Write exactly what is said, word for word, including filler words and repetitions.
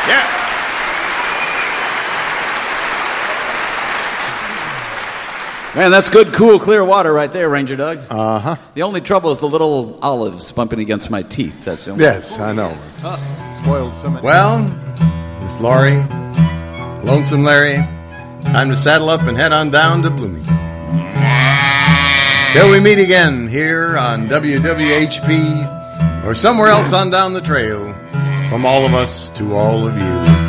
Yeah. Man, that's good, cool, clear water right there, Ranger Doug. Uh-huh. The only trouble is the little olives bumping against my teeth. That's the only Yes, I know. It's oh. spoiled so many. Well, Miss Laurie, Lonesome Larry, time to saddle up and head on down to Bloomington. Till we meet again here on W W H P or somewhere else on down the trail, from all of us to all of you.